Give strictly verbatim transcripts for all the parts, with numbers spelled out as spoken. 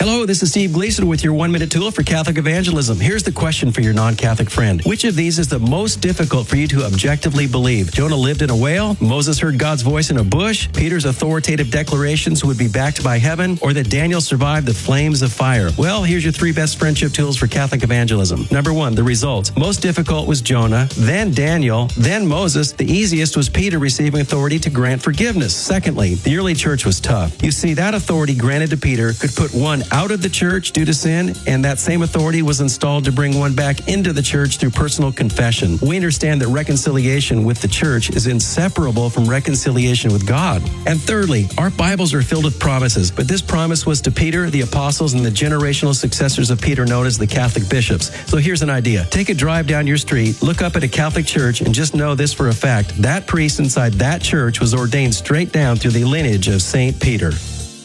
Hello, this is Steve Gleason with your one-minute tool for Catholic evangelism. Here's the question for your non-Catholic friend. Which of these is the most difficult for you to objectively believe? Jonah lived in a whale? Moses heard God's voice in a bush? Peter's authoritative declarations would be backed by heaven? Or that Daniel survived the flames of fire? Well, here's your three best friendship tools for Catholic evangelism. Number one, the results. Most difficult was Jonah, then Daniel, then Moses. The easiest was Peter receiving authority to grant forgiveness. Secondly, the early church was tough. You see, that authority granted to Peter could put one out of the church due to sin, and that same authority was installed to bring one back into the church through personal confession. We understand that reconciliation with the church is inseparable from reconciliation with God. And thirdly, our Bibles are filled with promises, but this promise was to Peter, the apostles, and the generational successors of Peter known as the Catholic bishops. So here's an idea. Take a drive down your street, look up at a Catholic church, and just know this for a fact. That priest inside that church was ordained straight down through the lineage of Saint Peter.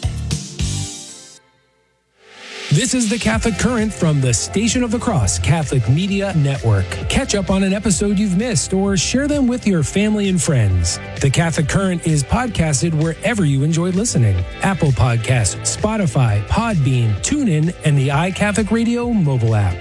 This is the Catholic Current from the Station of the Cross Catholic Media Network. Catch up on an episode you've missed or share them with your family and friends. The Catholic Current is podcasted wherever you enjoy listening. Apple Podcasts, Spotify, Podbean, TuneIn, and the iCatholic Radio mobile app.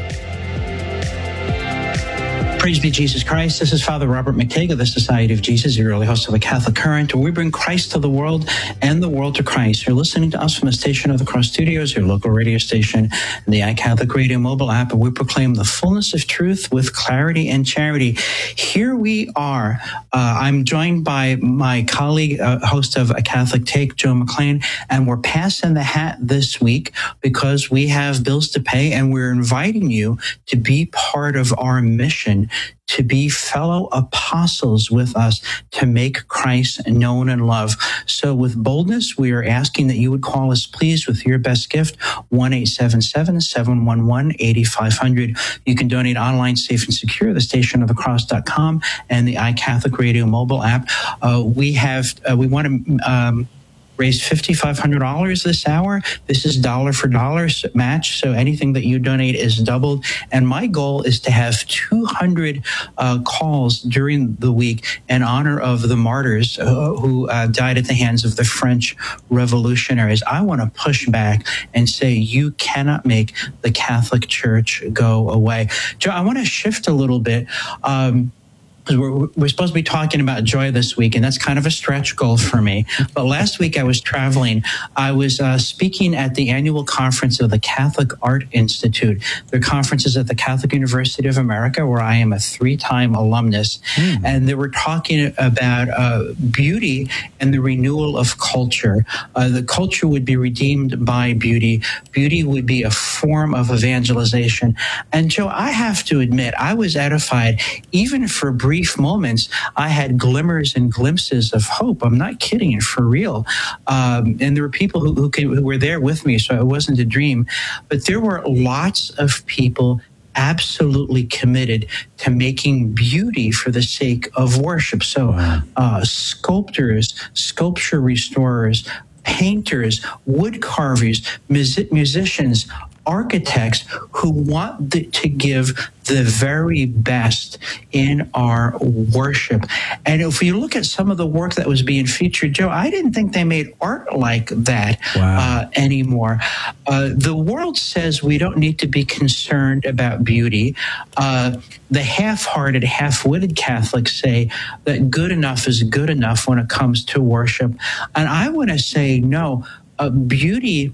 Praise be Jesus Christ. This is Father Robert McTague of the Society of Jesus, your early host of the Catholic Current, where we bring Christ to the world and the world to Christ. You're listening to us from the Station of the Cross Studios, your local radio station, and the iCatholic Radio mobile app, and we proclaim the fullness of truth with clarity and charity. Here we are. Uh, I'm joined by my colleague, uh, host of A Catholic Take, Joe McLean, and we're passing the hat this week because we have bills to pay, and we're inviting you to be part of our mission to be fellow apostles with us to make Christ known and loved. So with boldness, we are asking that you would call us, please, with your best gift, one eight seven seven, seven one one, eight five zero zero. You can donate online, safe and secure, the station of the cross dot com and the iCatholic Radio mobile app. Uh, we have, uh, we want to, um, raised five thousand five hundred dollars this hour. This is dollar for dollar match, so anything that you donate is doubled. And my goal is to have two hundred uh, calls during the week in honor of the martyrs uh, who uh, died at the hands of the French revolutionaries. I want to push back and say you cannot make the Catholic Church go away. Joe, I want to shift a little bit. Um, We're, we're supposed to be talking about joy this week, and that's kind of a stretch goal for me. But last week I was traveling. I was uh, speaking at the annual conference of the Catholic Art Institute. Their conference is at the Catholic University of America, where I am a three-time alumnus. Mm. And they were talking about uh, beauty and the renewal of culture. Uh, the culture would be redeemed by beauty. Beauty would be a form of evangelization. And Joe, I have to admit, I was edified, even for brief moments. I had glimmers and glimpses of hope. I'm not kidding, for real. Um, and there were people who, who, came, who were there with me, so it wasn't a dream. But there were lots of people absolutely committed to making beauty for the sake of worship. So wow. uh, sculptors, sculpture restorers, painters, wood carvers, music- musicians, architects who want the, to give the very best in our worship. And if you look at some of the work that was being featured, Joe, I didn't think they made art like that wow. uh, anymore. Uh, the world says we don't need to be concerned about beauty. Uh, the half-hearted, half-witted Catholics say that good enough is good enough when it comes to worship. And I want to say, no, uh, beauty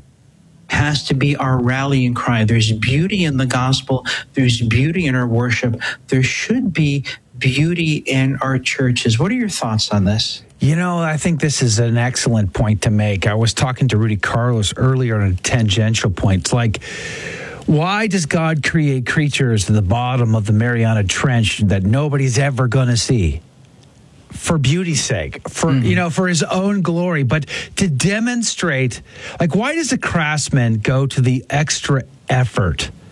has to be our rallying cry. There's beauty in the gospel. There's beauty in our worship. There should be beauty in our churches. What are your thoughts on this? You know, I think this is an excellent point to make. I was talking to Rudy Carlos earlier on a tangential point. It's like, why does God create creatures at the bottom of the Mariana Trench that nobody's ever going to see? For beauty's sake, for, mm-hmm. you know, for his own glory, but to demonstrate, like, why does a craftsman go to the extra effort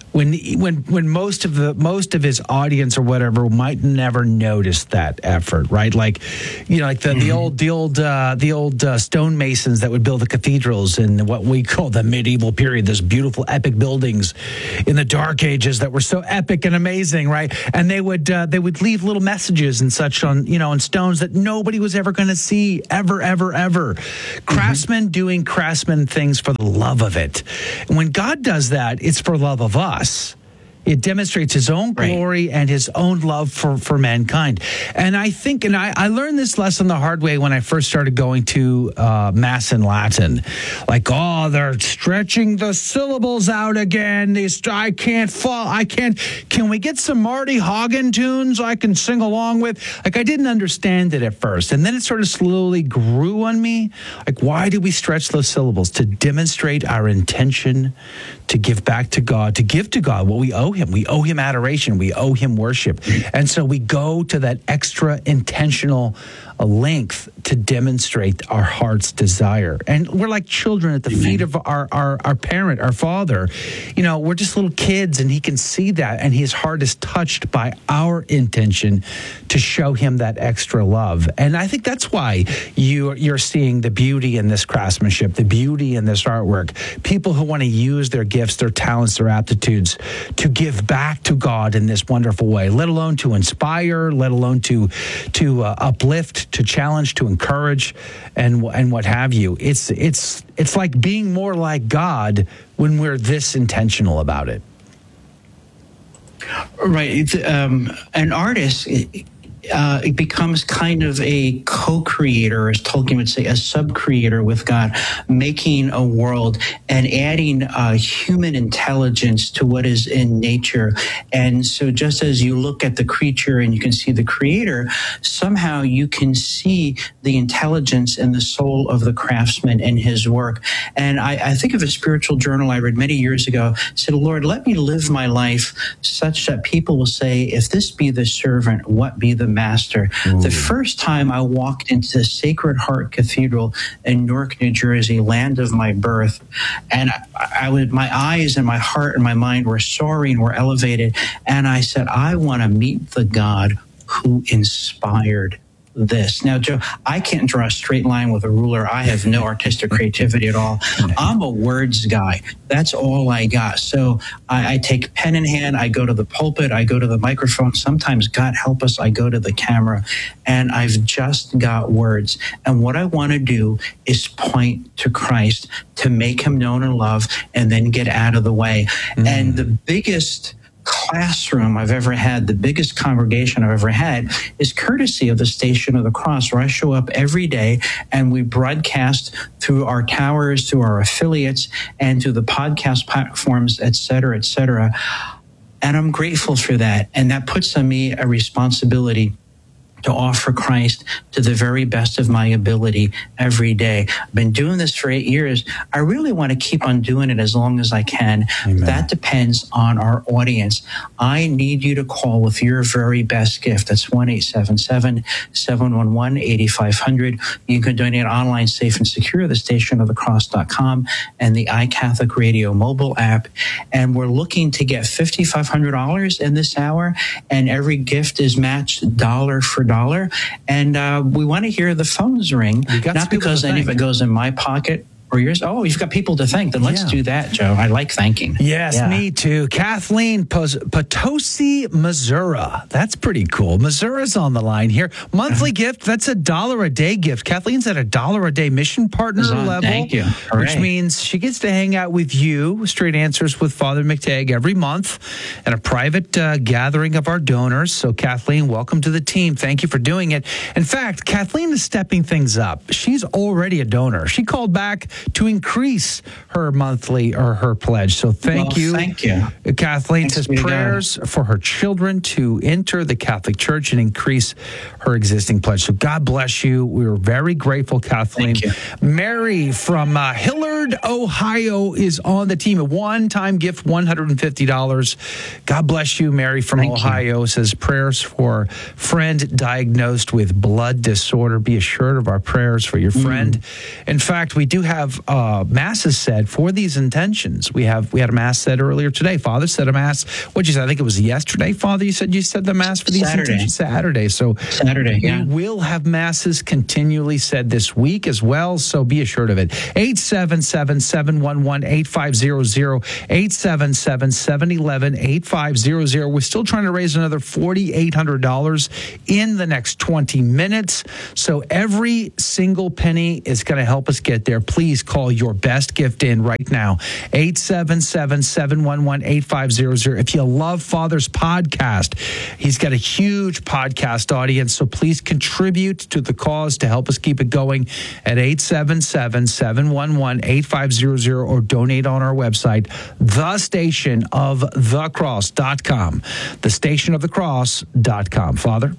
when when when most of the most of his audience or whatever might never notice that effort, right? Like, you know, like the, mm-hmm. the old the old uh, the old uh, stonemasons that would build the cathedrals in what we call the medieval period. Those beautiful epic buildings in the Dark Ages that were so epic and amazing, right? And they would uh, they would leave little messages and such on you know on stones that nobody was ever going to see ever ever ever. Mm-hmm. Craftsmen doing craftsman things for the love of it. And when God does that, it's for love of us. It demonstrates his own glory right. and his own love for, for mankind. And I think, and I, I learned this lesson the hard way when I first started going to uh, Mass in Latin. Like, oh, they're stretching the syllables out again. These, I can't fall. I can't. Can we get some Marty Hagen tunes I can sing along with? Like, I didn't understand it at first. And then it sort of slowly grew on me. Like, why do we stretch those syllables? To demonstrate our intention to give back to God, to give to God what we owe him. We owe him adoration. We owe him worship. And so we go to that extra intentional uh, length to demonstrate our heart's desire. And we're like children at the Amen. feet of our, our, our parent, our father. You know, we're just little kids, and he can see that, and his heart is touched by our intention to show him that extra love. And I think that's why you, you're seeing the beauty in this craftsmanship, the beauty in this artwork. People who want to use their gifts, their talents, their aptitudes to give back to God in this wonderful way, let alone to inspire, let alone to to uh, uplift, to challenge, to encourage, and and what have you. It's it's it's like being more like God when we're this intentional about it. Right. Um, an artist, uh, it becomes kind of a co-creator, as Tolkien would say, a sub-creator with God, making a world and adding uh, human intelligence to what is in nature. And so just as you look at the creature and you can see the creator, somehow you can see the intelligence and the soul of the craftsman in his work. And I, I think of a spiritual journal I read many years ago, said, Lord, let me live my life such that people will say, if this be the servant, what be the master? Ooh. The first time I walked into the Sacred Heart Cathedral in Newark, New Jersey, land of my birth, and I, I would, my eyes and my heart and my mind were soaring, were elevated, and I said, I want to meet the God who inspired this. Now, Joe, I can't draw a straight line with a ruler. I have no artistic creativity at all. I'm a words guy. That's all I got. So I, I take pen in hand. I go to the pulpit. I go to the microphone. Sometimes, God help us, I go to the camera, and I've just got words. And what I want to do is point to Christ, to make him known and loved, and then get out of the way. Mm. And the biggest classroom I've ever had, the biggest congregation I've ever had, is courtesy of the Station of the Cross, where I show up every day and we broadcast through our towers, through our affiliates, and through the podcast platforms, et cetera, et cetera. And I'm grateful for that. And that puts on me a responsibility to offer Christ to the very best of my ability every day. I've been doing this for eight years. I really want to keep on doing it as long as I can. Amen. That depends on our audience. I need you to call with your very best gift. That's one eight seven seven, seven one one, eight five zero zero. You can donate online, safe and secure, the station of the cross dot com and the iCatholic Radio mobile app. And we're looking to get five thousand five hundred dollars in this hour, and every gift is matched dollar for dollar. And uh, we want to hear the phones ring, not because any of it goes in my pocket or yours. Oh, you've got people to thank. Then let's yeah. do that, Joe. I like thanking. Yes, yeah. me too. Kathleen Pos- Potosi, Missouri. That's pretty cool. Missouri's on the line here. Monthly gift. That's a dollar a day gift. Kathleen's at a dollar a day mission partner level. Thank you. Hooray. Which means she gets to hang out with you, Straight Answers with Father McTagg, every month at a private uh, gathering of our donors. So, Kathleen, welcome to the team. Thank you for doing it. In fact, Kathleen is stepping things up. She's already a donor. She called back to increase her monthly or her pledge. So thank well, you. Thank you. Kathleen says prayers for her children to enter the Catholic Church and increase her existing pledge. So God bless you. We were very grateful, Kathleen. Thank you. Mary from uh, Hillard, Ohio is on the team. A one-time gift, one hundred fifty dollars. God bless you, Mary from thank Ohio. You. Says prayers for friend diagnosed with blood disorder. Be assured of our prayers for your friend. Mm. In fact, we do have have uh, masses said for these intentions. We have we had a mass said earlier today. Father said a mass. What'd you say? I think it was yesterday. Father, you said you said the mass for these Saturday. intentions Saturday. So Saturday. Yeah. we will have masses continually said this week as well. So be assured of it. eight seven seven, seven one one, eight five zero zero, eight seven seven, seven one one, eight five zero zero. We're still trying to raise another four thousand eight hundred dollars in the next twenty minutes. So every single penny is going to help us get there. Please call your best gift in right now. eight seven seven, seven one one, eight five zero zero. If you love Father's podcast, he's got a huge podcast audience. So please contribute to the cause to help us keep it going at eight seven seven, seven one one, eight five zero zero or donate on our website, the station of the cross dot com. the station of the cross dot com. Father?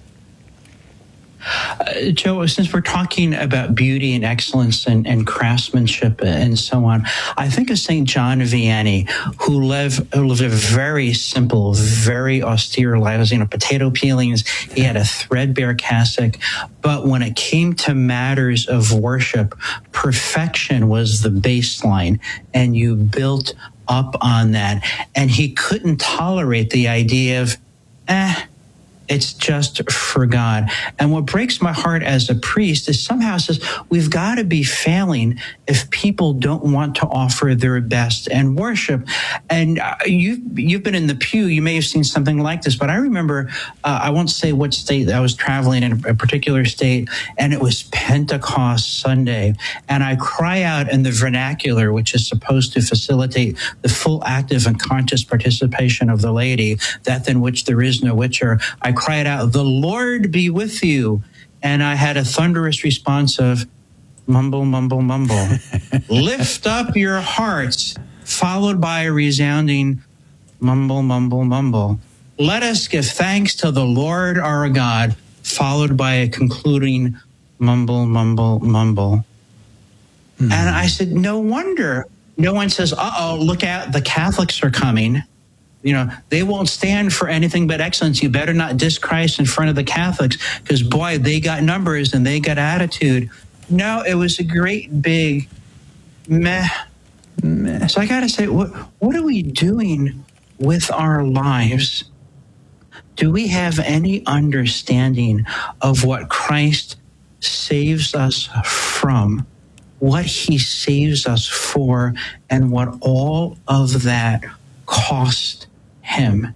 Uh, Joe, since we're talking about beauty and excellence and, and craftsmanship and so on, I think of Saint John Vianney, who lived, who lived a very simple, very austere life. It was, you know, potato peelings. He had a threadbare cassock. But when it came to matters of worship, perfection was the baseline, and you built up on that. And he couldn't tolerate the idea of, eh, it's just for God. And what breaks my heart as a priest is somehow says we've got to be failing if people don't want to offer their best and worship. And uh, you've, you've been in the pew. You may have seen something like this, but I remember, uh, I won't say what state I was traveling in, a particular state, and it was Pentecost Sunday. And I cry out in the vernacular, which is supposed to facilitate the full active and conscious participation of the laity, that than which there is no witcher. I cried out, "The Lord be with you." And I had a thunderous response of mumble, mumble, mumble. "Lift up your hearts," followed by a resounding mumble, mumble, mumble. "Let us give thanks to the Lord our God," followed by a concluding mumble, mumble, mumble. Mm. And I said, no wonder no one says, uh-oh, look out, the Catholics are coming. You know, they won't stand for anything but excellence. You better not diss Christ in front of the Catholics because, boy, they got numbers and they got attitude. No, it was a great big meh. meh. So I got to say, what, what are we doing with our lives? Do we have any understanding of what Christ saves us from, what he saves us for, and what all of that cost him?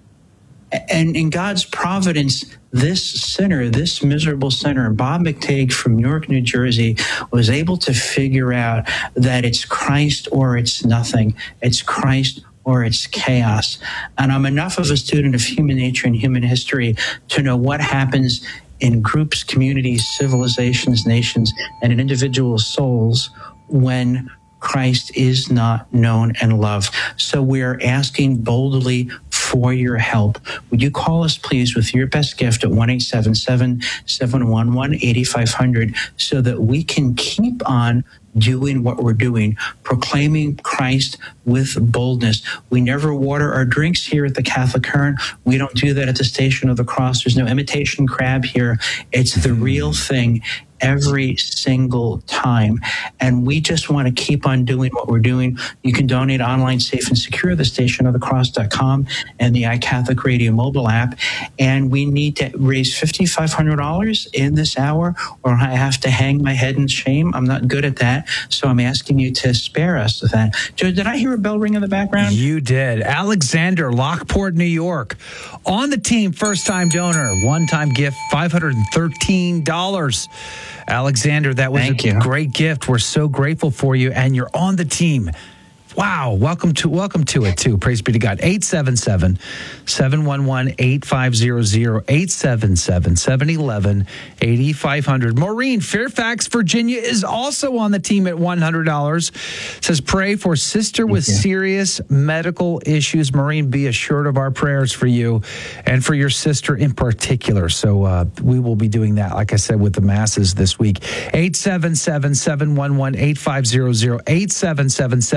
And in God's providence, this sinner, this miserable sinner, Bob McTague from Newark, New Jersey, was able to figure out that it's Christ or it's nothing. It's Christ or it's chaos. And I'm enough of a student of human nature and human history to know what happens in groups, communities, civilizations, nations, and in individual souls when Christ is not known and loved. So we're asking boldly for your help. Would you call us, please, with your best gift at one eight seven seven, seven one one, eight five zero zero so that we can keep on doing what we're doing, proclaiming Christ with boldness. We never water our drinks here at the Catholic Current. We don't do that at the Station of the Cross. There's no imitation crab here. It's the real thing every single time. And we just want to keep on doing what we're doing. You can donate online, safe and secure, the station of the cross dot com and the iCatholic Radio mobile app. And we need to raise five thousand five hundred dollars in this hour, or I have to hang my head in shame. I'm not good at that. So I'm asking you to spare us of that. Joe, did I hear a bell ring in the background? You did. Alexander, Lockport, New York. On the team, first-time donor, one-time gift, five hundred thirteen dollars. Alexander, that was Thank a you. great gift. We're so grateful for you, and you're on the team. Wow. Welcome to welcome to it, too. Praise be to God. eight seven seven, seven one one, eight five zero zero, eight seven seven, seven one one, eight five zero zero. Maureen, Fairfax, Virginia, is also on the team at one hundred dollars. Says, pray for sister with you. serious medical issues. Maureen, be assured of our prayers for you and for your sister in particular. So uh, we will be doing that, like I said, with the masses this week. eight seven seven, seven one one, eight five zero zero, eight seven seven, seven one one,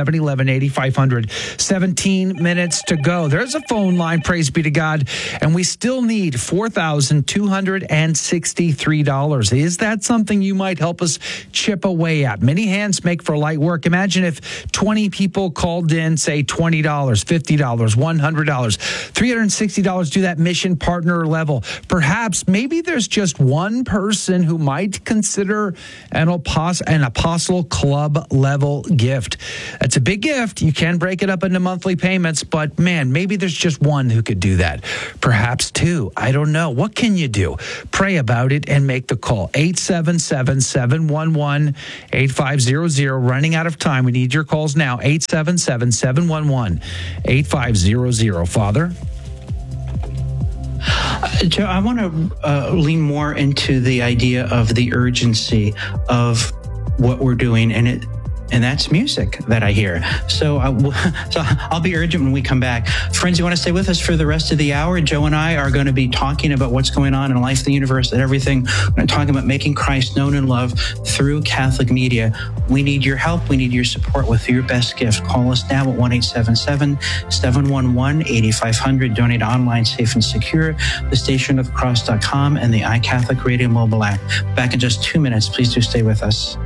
one, eight five hundred. seventeen minutes to go. There's a phone line, praise be to God, and we still need four thousand two hundred sixty-three dollars. Is that something you might help us chip away at? Many hands make for light work. Imagine if twenty people called in, say twenty dollars, fifty dollars, one hundred dollars, three hundred sixty dollars to that mission partner level. Perhaps maybe there's just one person who might consider an apostle, an apostle club level gift. That's a big gift. You can break it up into monthly payments, but man, maybe there's just one who could do that. Perhaps two. I don't know. What can you do? Pray about it and make the call. eight seven seven, seven one one, eight five zero zero. Running out of time. We need your calls now. eight seven seven, seven one one, eight five zero zero. Father? Uh, Joe, I want to uh, lean more into the idea of the urgency of what we're doing, and it and that's music that I hear. So, uh, so I'll be urgent when we come back. Friends, you want to stay with us for the rest of the hour? Joe and I are going to be talking about what's going on in life, the universe, and everything. We're going to talk about making Christ known and loved through Catholic media. We need your help. We need your support with your best gift. Call us now at one eight seven seven, seven one one, eight five hundred. Donate online, safe and secure. the station of the cross dot com and the iCatholic Radio mobile app. Back in just two minutes. Please do stay with us.